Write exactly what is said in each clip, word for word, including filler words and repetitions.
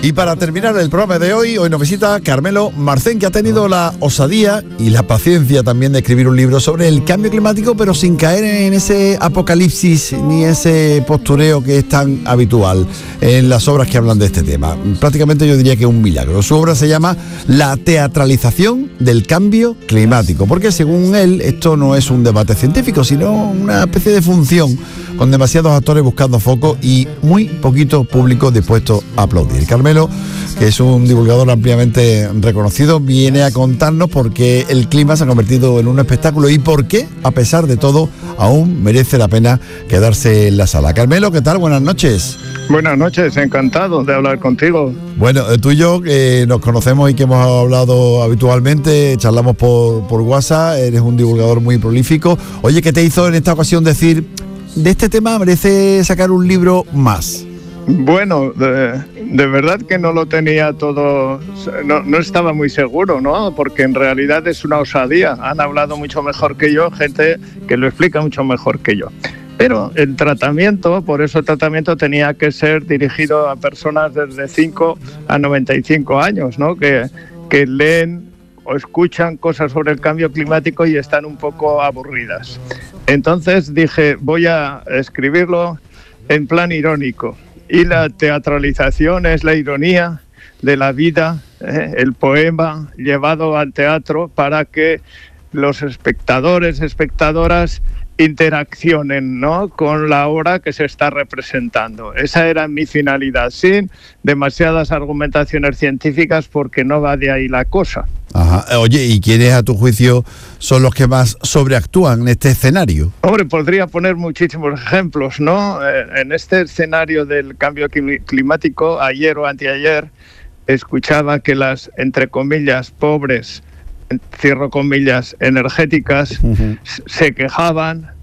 Y para terminar el programa de hoy, hoy nos visita Carmelo Marcén, que ha tenido la osadía y la paciencia también de escribir un libro sobre el cambio climático, pero sin caer en ese apocalipsis ni ese postureo que es tan habitual en las obras que hablan de este tema. Prácticamente yo diría que es un milagro. Su obra se llama La teatralización del cambio climático, porque según él esto no es un debate científico, sino una especie de función con demasiados actores buscando foco y muy poquito público dispuesto a aplaudir. Carmelo, que es un divulgador ampliamente reconocido, viene a contarnos por qué el clima se ha convertido en un espectáculo y por qué, a pesar de todo, aún merece la pena quedarse en la sala. Carmelo, ¿qué tal? Buenas noches. Buenas noches, encantado de hablar contigo. Bueno, tú y yo que nos conocemos y que hemos hablado habitualmente, charlamos por, por WhatsApp, eres un divulgador muy prolífico. Oye, ¿qué te hizo en esta ocasión decir, de este tema merece sacar un libro más? Bueno, de, de verdad que no lo tenía todo, no, no estaba muy seguro, ¿no? Porque en realidad es una osadía. Han hablado mucho mejor que yo, gente que lo explica mucho mejor que yo. Pero el tratamiento, por eso el tratamiento tenía que ser dirigido a personas desde cinco a noventa y cinco años, ¿no? Que, que leen o escuchan cosas sobre el cambio climático y están un poco aburridas. Entonces dije, voy a escribirlo en plan irónico. Y la teatralización es la ironía de la vida, ¿eh? El poema llevado al teatro para que los espectadores, espectadoras interaccionen, ¿no?, con la obra que se está representando. Esa era mi finalidad, sin demasiadas argumentaciones científicas, porque no va de ahí la cosa. Ajá. Oye, ¿y quiénes a tu juicio son los que más sobreactúan en este escenario? Hombre, podría poner muchísimos ejemplos, ¿no? En este escenario del cambio climático, ayer o anteayer, escuchaba que las, entre comillas, pobres, cierro comillas, energéticas, uh-huh, se quejaban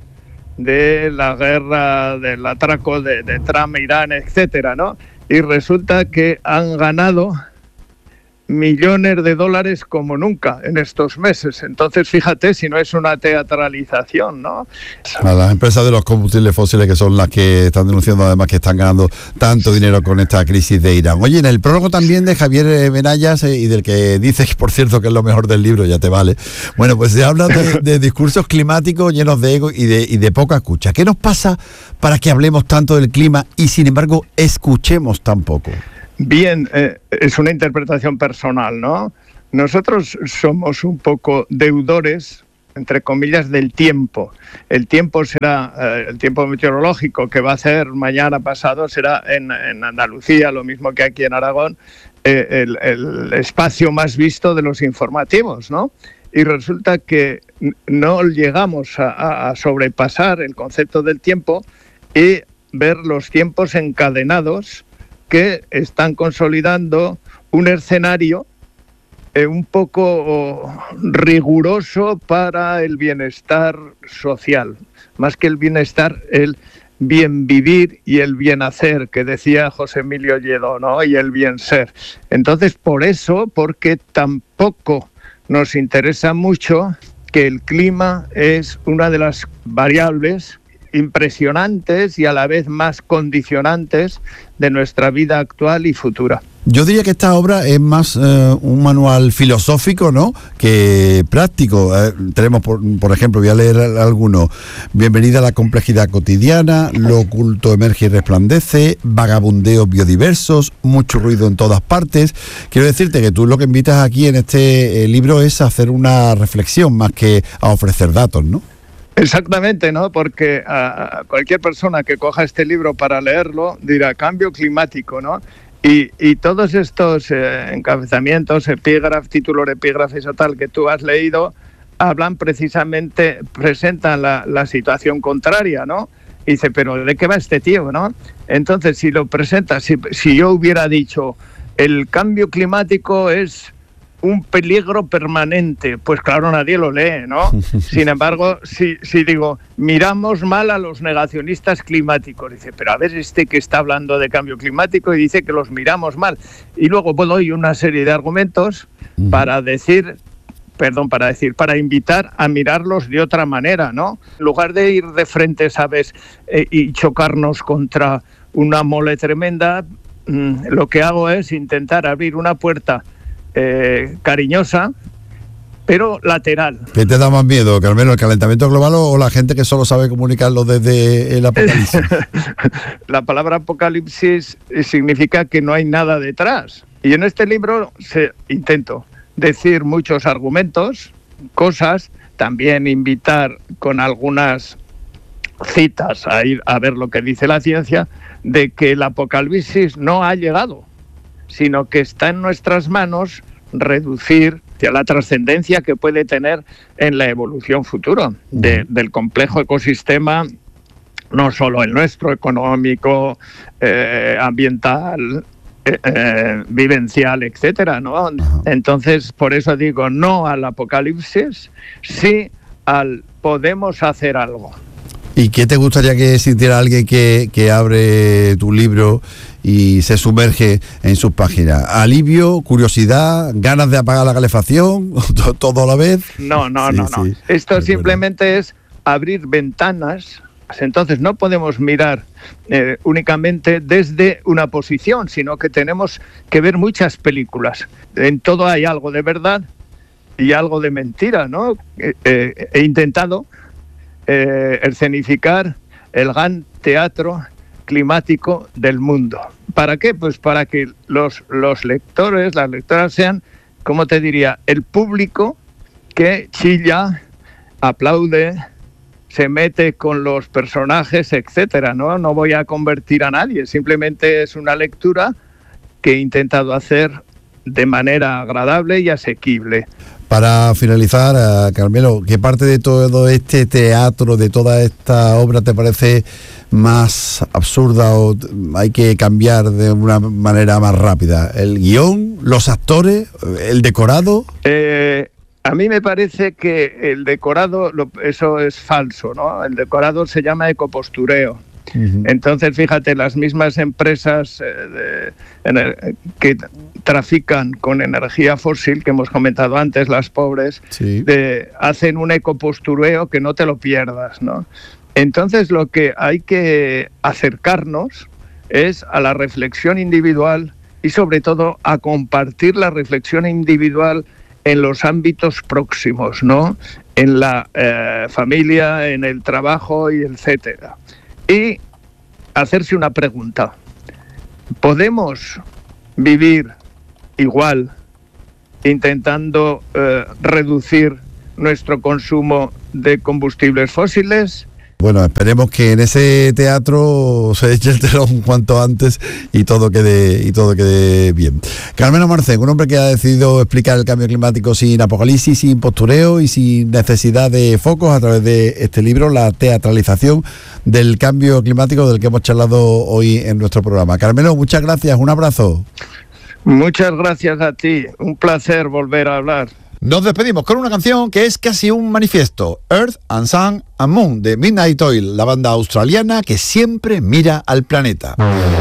de la guerra, del atraco de, de Trump, Irán, etcétera, ¿no? Y resulta que han ganado millones de dólares como nunca en estos meses. Entonces, fíjate si no es una teatralización, ¿no? A las empresas de los combustibles fósiles, que son las que están denunciando además que están ganando tanto dinero con esta crisis de Irán. Oye, en el prólogo también de Javier Benayas, eh, y del que dices, por cierto, que es lo mejor del libro, ya te vale. Bueno, pues se habla de, de discursos climáticos llenos de ego y de, y de poca escucha. ¿Qué nos pasa para que hablemos tanto del clima y, sin embargo, escuchemos tan poco? Bien, eh, es una interpretación personal, ¿no? Nosotros somos un poco deudores, entre comillas, del tiempo. El tiempo será, eh, el tiempo meteorológico que va a hacer mañana pasado será en, en Andalucía, lo mismo que aquí en Aragón, eh, el, el espacio más visto de los informativos, ¿no? Y resulta que no llegamos a, a sobrepasar el concepto del tiempo y ver los tiempos encadenados que están consolidando un escenario eh, un poco riguroso para el bienestar social, más que el bienestar, el bien vivir y el bien hacer, que decía José Emilio Lledó, ¿no? Y el bien ser. Entonces, por eso, porque tampoco nos interesa mucho, que el clima es una de las variables impresionantes y a la vez más condicionantes de nuestra vida actual y futura. Yo diría que esta obra es más eh, un manual filosófico, ¿no?, que práctico. Eh, tenemos, por, por ejemplo, voy a leer algunos. Bienvenida a la complejidad cotidiana, lo oculto emerge y resplandece, vagabundeos biodiversos, mucho ruido en todas partes. Quiero decirte que tú lo que invitas aquí en este eh, libro es a hacer una reflexión más que a ofrecer datos, ¿no? Exactamente, ¿no? Porque a cualquier persona que coja este libro para leerlo dirá cambio climático, ¿no? Y, y todos estos eh, encabezamientos, epígrafos, títulos, epígrafes o tal que tú has leído, hablan precisamente, presentan la, la situación contraria, ¿no? Y dice, pero ¿de qué va este tío, no? Entonces, si lo presenta, si, si yo hubiera dicho, el cambio climático es un peligro permanente, pues claro, nadie lo lee, ¿no? Sin embargo, si, si digo, miramos mal a los negacionistas climáticos, dice, pero a ver, este que está hablando de cambio climático y dice que los miramos mal. Y luego pues, doy una serie de argumentos para decir, perdón, para decir, para invitar a mirarlos de otra manera, ¿no? En lugar de ir de frente, ¿sabes?, eh, y chocarnos contra una mole tremenda, mmm, lo que hago es intentar abrir una puerta eh, cariñosa, pero lateral. ¿Qué te da más miedo, Carmelo, el calentamiento global o la gente que solo sabe comunicarlo desde el apocalipsis? La palabra apocalipsis significa que no hay nada detrás. Y en este libro se, intento decir muchos argumentos, cosas, también invitar con algunas citas a ir a ver lo que dice la ciencia, de que el apocalipsis no ha llegado, sino que está en nuestras manos reducir la trascendencia que puede tener en la evolución futura de, del complejo ecosistema, no solo el nuestro, económico, eh, ambiental, eh, eh, vivencial, etcétera, ¿no? Entonces, por eso digo no al apocalipsis, sí al podemos hacer algo. ¿Y qué te gustaría que sintiera alguien que, que abre tu libro y se sumerge en sus páginas? ¿Alivio, curiosidad, ganas de apagar la calefacción, todo a la vez? No, no, sí, no, no. Sí. Esto Qué simplemente bueno. Es abrir ventanas. Entonces no podemos mirar eh, únicamente desde una posición, sino que tenemos que ver muchas películas. En todo hay algo de verdad y algo de mentira, ¿no? Eh, eh, he intentado Eh, escenificar el gran teatro climático del mundo. ¿Para qué? Pues para que los, los lectores, las lectoras sean, ¿cómo te diría?, el público que chilla, aplaude, se mete con los personajes, etcétera, ¿no? No voy a convertir a nadie, simplemente es una lectura que he intentado hacer de manera agradable y asequible. Para finalizar, uh, Carmelo, ¿qué parte de todo este teatro, de toda esta obra te parece más absurda o hay que cambiar de una manera más rápida? ¿El guión, los actores, el decorado? Eh, a mí me parece que el decorado, lo, eso es falso, ¿no? El decorado se llama ecopostureo. Uh-huh. Entonces, fíjate, las mismas empresas eh, de, ener- que trafican con energía fósil, que hemos comentado antes, las pobres, sí. de, hacen un ecopostureo que no te lo pierdas, ¿no? Entonces, lo que hay que acercarnos es a la reflexión individual y, sobre todo, a compartir la reflexión individual en los ámbitos próximos, ¿no? En la eh, familia, en el trabajo y etcétera. Y hacerse una pregunta. ¿Podemos vivir igual intentando eh, reducir nuestro consumo de combustibles fósiles? Bueno, esperemos que en ese teatro se eche el telón cuanto antes y todo quede y todo quede bien. Carmelo Marcén, un hombre que ha decidido explicar el cambio climático sin apocalipsis, sin postureo y sin necesidad de focos a través de este libro, La teatralización del cambio climático, del que hemos charlado hoy en nuestro programa. Carmelo, muchas gracias, un abrazo. Muchas gracias a ti, un placer volver a hablar. Nos despedimos con una canción que es casi un manifiesto, Earth and Sun and Moon, de Midnight Oil, la banda australiana que siempre mira al planeta.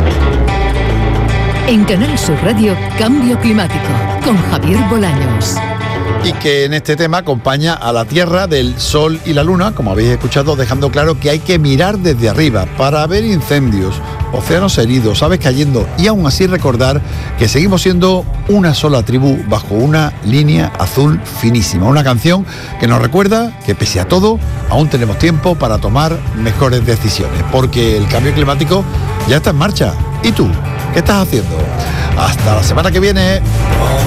En Canal Sur Radio, Cambio Climático, con Javier Bolaños. Y que en este tema acompaña a la Tierra del Sol y la Luna, como habéis escuchado, dejando claro que hay que mirar desde arriba para ver incendios, océanos heridos, aves cayendo y aún así recordar que seguimos siendo una sola tribu bajo una línea azul finísima. Una canción que nos recuerda que pese a todo aún tenemos tiempo para tomar mejores decisiones, porque el cambio climático ya está en marcha. ¿Y tú? ¿Qué estás haciendo? Hasta la semana que viene.